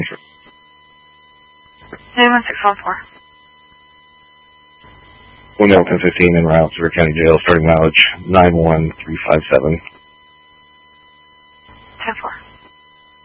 91614. 1 L 1015 en route to River County Jail, starting mileage 91357.